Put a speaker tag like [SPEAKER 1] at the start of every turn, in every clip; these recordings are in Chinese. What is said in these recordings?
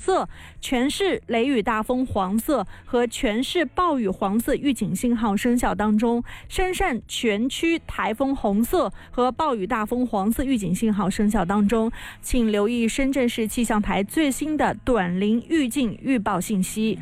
[SPEAKER 1] 色，全市雷雨大风黄色和全市暴雨黄色预警信号生效当中，深圳全区台风红色和暴雨大风黄色预警信号生效当中，请留意深圳市气象台最新的短临预警预报信息。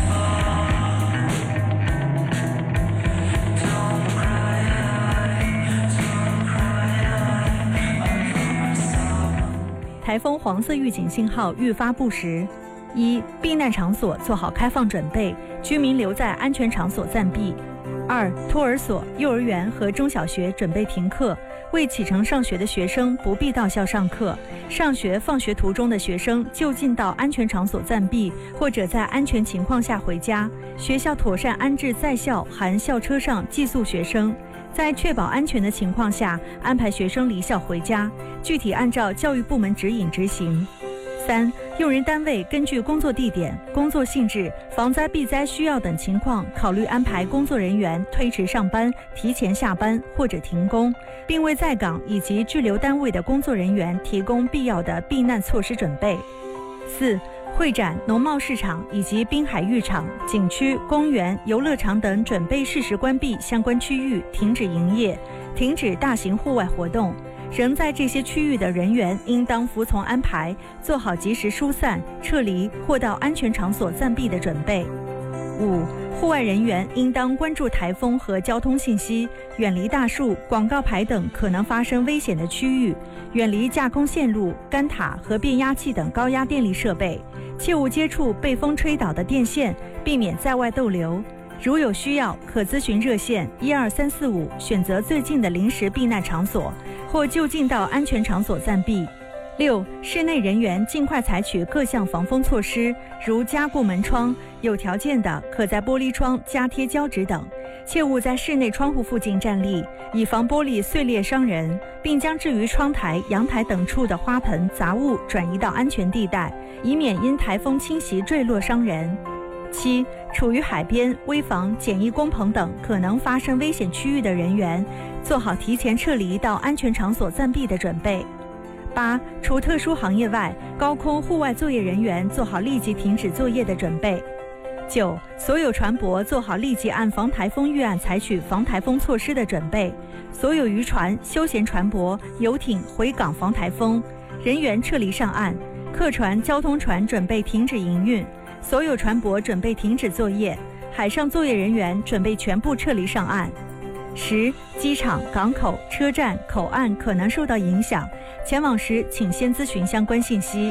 [SPEAKER 1] 台风黄色预警信号预发布时：一、避难场所做好开放准备，居民留在安全场所暂避；二、托儿所、幼儿园和中小学准备停课，未启程上学的学生不必到校上课，上学放学途中的学生就近到安全场所暂避，或者在安全情况下回家。学校妥善安置在校含校车上寄宿学生，在确保安全的情况下安排学生离校回家，具体按照教育部门指引执行。三、用人单位根据工作地点、工作性质、防灾避灾需要等情况，考虑安排工作人员推迟上班、提前下班或者停工，并为在岗以及滞留单位的工作人员提供必要的避难措施准备。四、会展、农贸市场以及滨海浴场、景区、公园、游乐场等准备适时关闭相关区域，停止营业，停止大型户外活动。仍在这些区域的人员应当服从安排，做好及时疏散、撤离或到安全场所暂避的准备。五、户外人员应当关注台风和交通信息，远离大树、广告牌等可能发生危险的区域，远离架空线路、干塔和变压器等高压电力设备，切勿接触被风吹倒的电线，避免在外逗留。如有需要，可咨询热线12345，选择最近的临时避难场所，或就近到安全场所暂避。六、室内人员尽快采取各项防风措施，如加固门窗，有条件的可在玻璃窗加贴胶纸等，切勿在室内窗户附近站立，以防玻璃碎裂伤人，并将置于窗台、阳台等处的花盆、杂物转移到安全地带，以免因台风侵袭坠落伤人。七、处于海边、危房、简易工棚等可能发生危险区域的人员，做好提前撤离到安全场所暂避的准备。八、除特殊行业外，高空户外作业人员做好立即停止作业的准备。九、所有船舶做好立即按防台风预案采取防台风措施的准备。所有渔船、休闲船舶、游艇回港防台风，人员撤离上岸，客船、交通船准备停止营运。所有船舶准备停止作业，海上作业人员准备全部撤离上岸。10、机场、港口、车站、口岸可能受到影响，前往时请先咨询相关信息。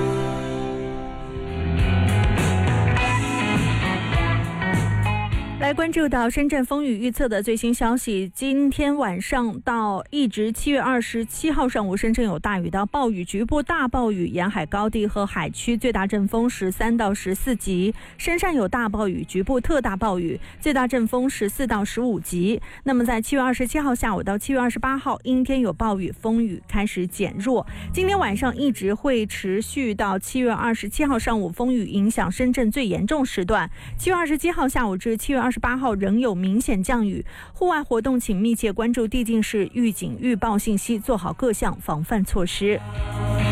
[SPEAKER 1] 来关注到深圳风雨预测的最新消息，今天晚上到一直7月27号上午，深圳有大雨到暴雨，局部大暴雨，沿海高地和海区最大阵风13到14级，深汕有大暴雨，局部特大暴雨，最大阵风14到15级。那么在7月27号下午到7月28号，阴天有暴雨，风雨开始减弱。今天晚上一直会持续到7月27号上午，风雨影响深圳最严重时段。7月27号下午至7月28号仍有明显降雨，户外活动请密切关注地境市预警预报信息，做好各项防范措施。